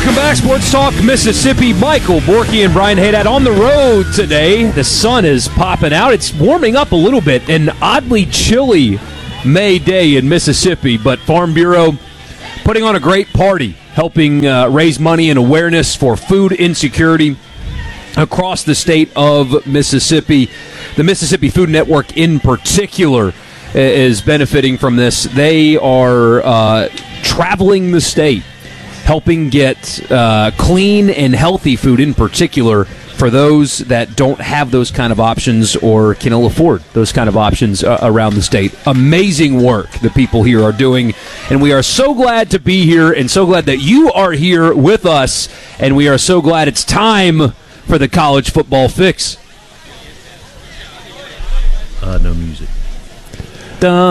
Welcome back, Sports Talk Mississippi. Michael Borky and Brian Haydad on the road today. The sun is popping out. It's warming up a little bit. An oddly chilly May day in Mississippi, but Farm Bureau putting on a great party, helping raise money and awareness for food insecurity across the state of Mississippi. The Mississippi Food Network in particular is benefiting from this. They are traveling the state, helping get clean and healthy food in particular for those that don't have those kind of options or can ill afford those kind of options around the state. Amazing work the people here are doing, and we are so glad to be here and so glad that you are here with us, and we are so glad it's time for the College Football Fix. No music. All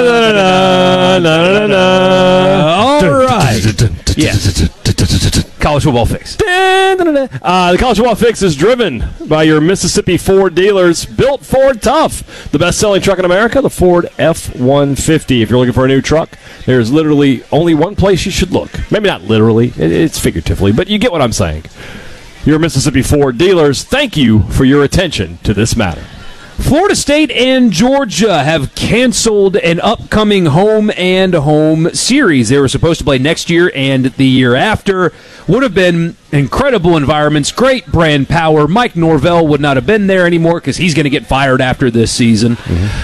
right. Yes. College Football Fix. The College Football Fix is driven by your Mississippi Ford dealers. Built Ford Tough. The best-selling truck in America, the Ford F-150. If you're looking for a new truck, there's literally only one place you should look. Maybe not literally. It's figuratively, but you get what I'm saying. Your Mississippi Ford dealers, thank you for your attention to this matter. Florida State and Georgia have canceled an upcoming home series. They were supposed to play next year and the year after. Would have been incredible environments, great brand power. Mike Norvell would not have been there anymore because he's going to get fired after this season.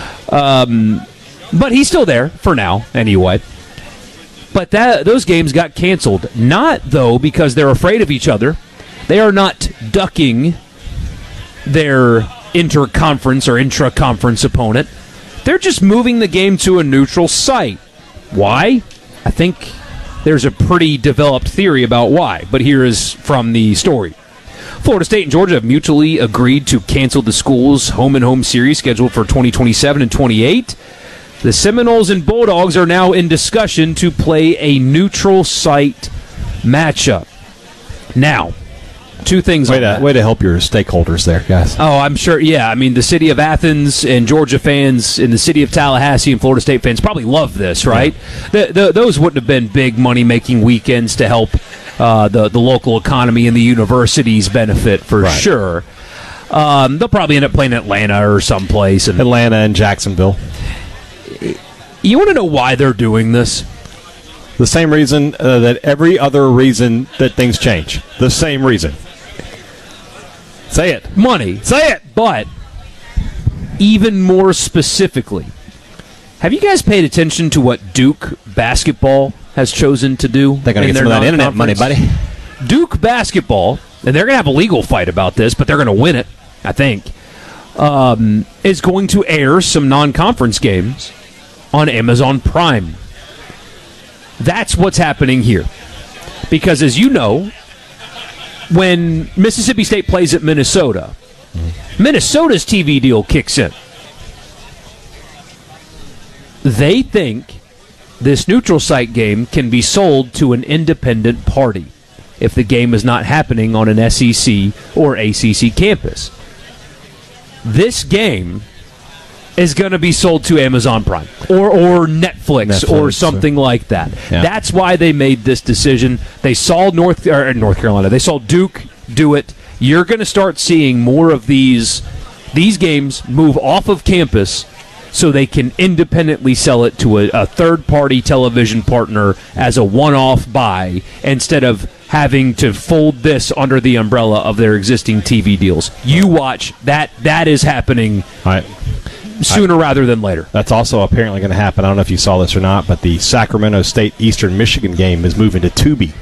But he's still there for now anyway. But those games got canceled. Not, though, because they're afraid of each other. They are not ducking their interconference or intra-conference opponent. They're just moving the game to a neutral site. Why? I think there's a pretty developed theory about why, but here is from the story. Florida State and Georgia have mutually agreed to cancel the school's home-and-home series scheduled for 2027 and 28. The Seminoles and Bulldogs are now in discussion to play a neutral site matchup. Now, two things way to help your stakeholders there, guys. Oh, I'm sure. Yeah, I mean, the city of Athens and Georgia fans and the city of Tallahassee and Florida State fans probably love this, right? Yeah. Those wouldn't have been big money-making weekends to help the local economy and the universities benefit for sure. They'll probably end up playing Atlanta or someplace. Atlanta and Jacksonville. You want to know why they're doing this? The same reason that every other reason that things change. The same reason. Say it. Money. Say it. But even more specifically, have you guys paid attention to what Duke basketball has chosen to do? They're going to get some of that internet money, buddy. Duke basketball, and they're going to have a legal fight about this, but they're going to win it, I think, is going to air some non-conference games on Amazon Prime. That's what's happening here. Because, as you know, when Mississippi State plays at Minnesota, Minnesota's TV deal kicks in. They think this neutral site game can be sold to an independent party if the game is not happening on an SEC or ACC campus. This game is going to be sold to Amazon Prime or Netflix or something like that. Yeah. That's why they made this decision. They saw North Carolina. They saw Duke do it. You're going to start seeing more of these games move off of campus so they can independently sell it to a third-party television partner as a one-off buy instead of having to fold this under the umbrella of their existing TV deals. You watch. That is happening sooner rather than later. That's also apparently going to happen. I don't know if you saw this or not, but the Sacramento State Eastern Michigan game is moving to Tubi.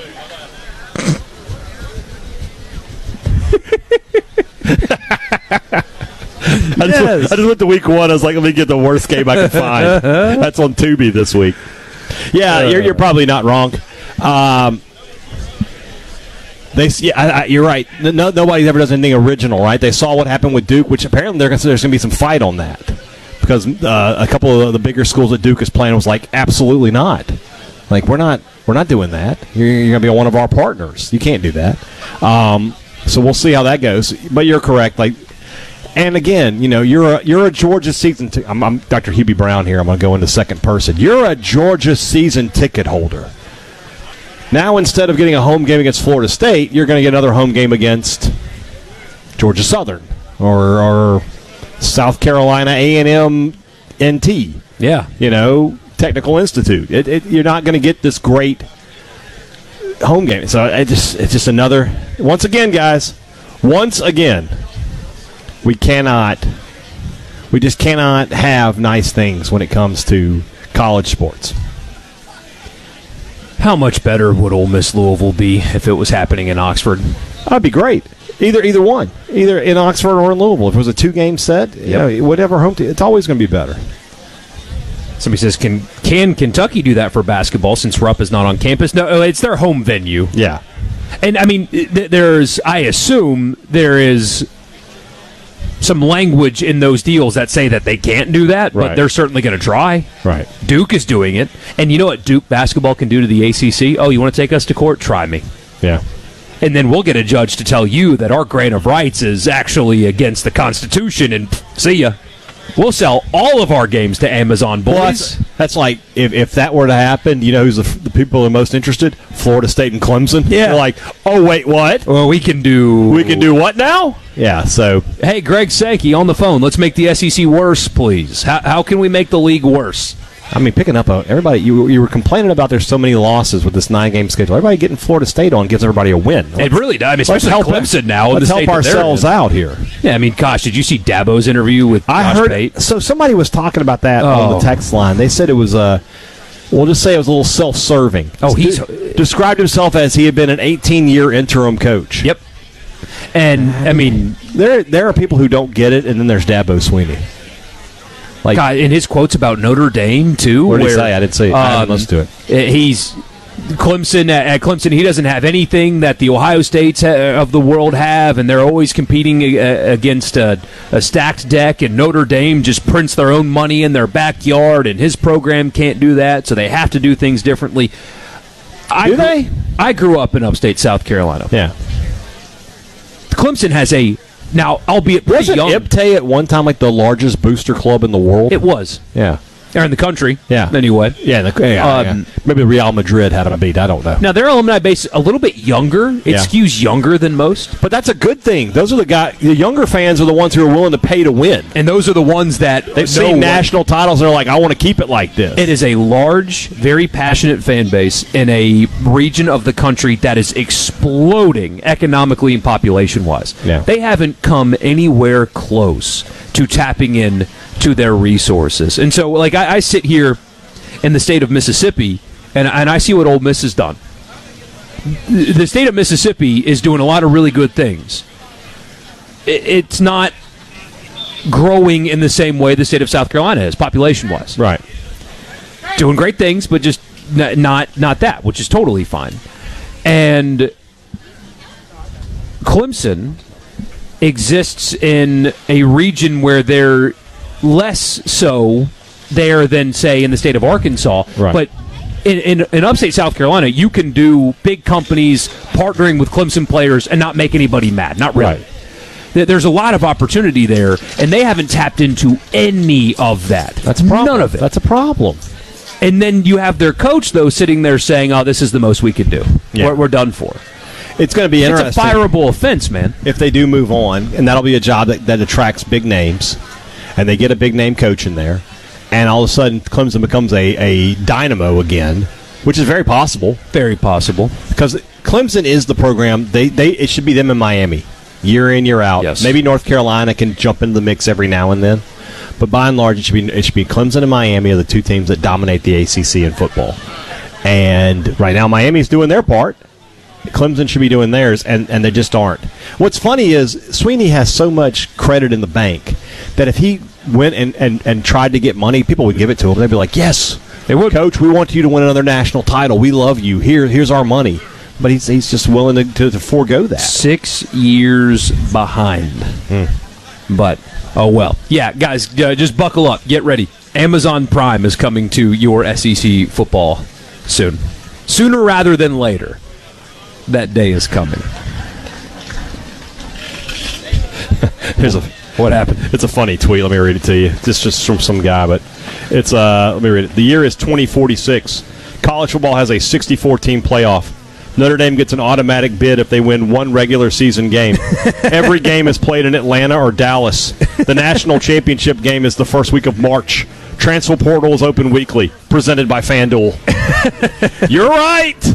I just went to week one. I was like, let me get the worst game I can find. That's on Tubi this week. Yeah, you're probably not wrong. You're right. Nobody ever does anything original, right? They saw what happened with Duke, which apparently there's going to be some fight on that because a couple of the bigger schools that Duke is playing was like, absolutely not. Like, we're not doing that. You're going to be one of our partners. You can't do that. So we'll see how that goes. But you're correct. Like, and again, you're a Georgia season. I'm Dr. Hubie Brown here. I'm going to go into second person. You're a Georgia season ticket holder. Now, instead of getting a home game against Florida State, you're going to get another home game against Georgia Southern or South Carolina A&M NT. Yeah. Technical Institute. You're not going to get this great home game. So it's just another. Once again, guys. Once again, we just cannot have nice things when it comes to college sports. How much better would Ole Miss Louisville be if it was happening in Oxford? That'd be great. Either one. Either in Oxford or in Louisville. If it was a 2-game set, whatever home team, it's always going to be better. Somebody says, can Kentucky do that for basketball since Rupp is not on campus? No, it's their home venue. Yeah. And, I mean, I assume there is some language in those deals that say that they can't do that, but they're certainly going to try. Right. Duke is doing it. And you know what Duke basketball can do to the ACC? Oh, you want to take us to court? Try me. Yeah. And then we'll get a judge to tell you that our grant of rights is actually against the Constitution, and see ya. We'll sell all of our games to Amazon, boys. Well, that's like, if that were to happen, who's the people who are most interested? Florida State and Clemson. Yeah. They're like, oh, wait, what? Well, we can do what now? Yeah, so. Hey, Greg Sankey on the phone. Let's make the SEC worse, please. How can we make the league worse? I mean, picking up everybody, you were complaining about there's so many losses with this 9-game schedule. Everybody getting Florida State on gives everybody a win. It really does. I mean, especially Clemson now. Let's help ourselves out here. Yeah, I mean, gosh, did you see Dabo's interview with Josh Pate? So somebody was talking about that on the text line. They said it was we'll just say it was a little self-serving. Oh, he's described himself as he had been an 18-year interim coach. Yep. And I mean, there are people who don't get it, and then there's Dabo Swinney. Like, God, in his quotes about Notre Dame, too. What did he say? I didn't see it. I didn't listen to it. He's Clemson. At Clemson, he doesn't have anything that the Ohio States of the world have, and they're always competing against a stacked deck, and Notre Dame just prints their own money in their backyard, and his program can't do that, so they have to do things differently. I grew up in upstate South Carolina. Yeah. Clemson has now, albeit pretty young. Wasn't IPTAY at one time like the largest booster club in the world? It was. Yeah. Or in the country. Yeah. Anyway. Yeah. Maybe Real Madrid had them beat. I don't know. Now, their alumni base a little bit younger. It skews younger than most. But that's a good thing. Those are the younger fans are the ones who are willing to pay to win. And those are the ones that they've seen national titles and are like, I want to keep it like this. It is a large, very passionate fan base in a region of the country that is exploding economically and population-wise. Yeah. They haven't come anywhere close to tapping in to their resources. And so, like, I sit here in the state of Mississippi, and I see what Ole Miss has done. The state of Mississippi is doing a lot of really good things. It's not growing in the same way the state of South Carolina is, population-wise. Right. Doing great things, but just not that, which is totally fine. And Clemson exists in a region where they're less so there than, say, in the state of Arkansas. Right. But in upstate South Carolina, you can do big companies partnering with Clemson players and not make anybody mad. Not really. Right. There's a lot of opportunity there, and they haven't tapped into any of that. That's a problem. None of it. That's a problem. And then you have their coach, though, sitting there saying, oh, this is the most we can do. Yeah. We're done for. It's going to be interesting. It's a fireable offense, man. If they do move on, and that'll be a job that attracts big names, and they get a big-name coach in there, and all of a sudden Clemson becomes a dynamo again, which is very possible. Very possible. Because Clemson is the program. It should be them in Miami, year in, year out. Yes. Maybe North Carolina can jump into the mix every now and then. But by and large, it should be Clemson and Miami are the two teams that dominate the ACC in football. And right now, Miami's doing their part. Clemson should be doing theirs, and they just aren't. What's funny is Swinney has so much credit in the bank that if he went and tried to get money, people would give it to him. They'd be like, yes, they would. Coach, we want you to win another national title. We love you. Here's our money. But he's just willing to forego that. 6 years behind. But, oh well. Yeah, guys, just buckle up. Get ready. Amazon Prime is coming to your SEC football soon. Sooner rather than later. That day is coming. What happened? It's a funny tweet. Let me read it to you. It's just from some guy, but it's let me read it. The year is 2046. College football has a 64-team playoff. Notre Dame gets an automatic bid if they win one regular season game. Every game is played in Atlanta or Dallas. The national championship game is the first week of March. Transfer portal is open weekly. Presented by FanDuel. You're right.